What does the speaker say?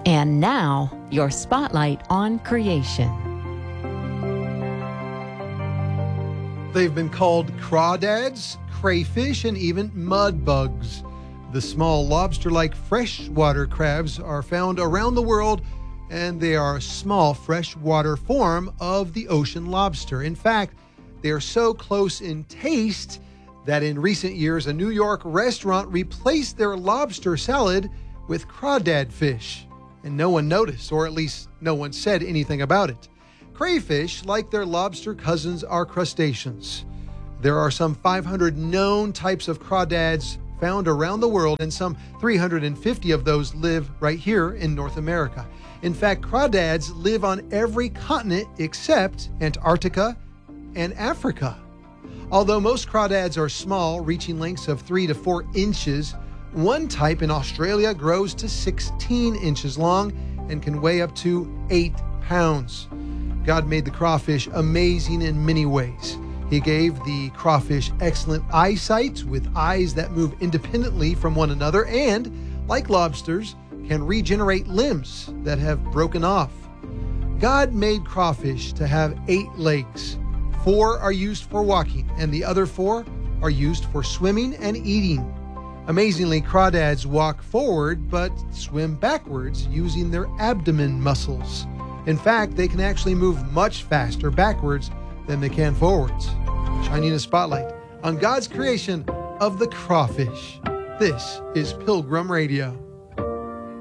And now, your spotlight on creation. They've been called crawdads, crayfish, and even mud bugs. The small lobster-like freshwater crabs are found around the world, and they are a small freshwater form of the ocean lobster. In fact, they are so close in taste that in recent years, a New York restaurant replaced their lobster salad with crawdad fish. And no one noticed, or at least no one said anything about it. Crayfish, like their lobster cousins, are crustaceans. There are some 500 known types of crawdads found around the world, and some 350 of those live right here in North America. In fact, crawdads live on every continent except Antarctica and Africa. Although most crawdads are small, reaching lengths of 3 to 4 inches, one type in Australia grows to 16 inches long and can weigh up to 8 pounds. God made the crawfish amazing in many ways. He gave the crawfish excellent eyesight with eyes that move independently from one another and, like lobsters, can regenerate limbs that have broken off. God made crawfish to have 8 legs. 4 are used for walking, and the other 4 are used for swimming and eating. Amazingly, crawdads walk forward but swim backwards using their abdomen muscles. In fact, they can actually move much faster backwards than they can forwards. Shining a spotlight on God's creation of the crawfish. This is Pilgrim Radio.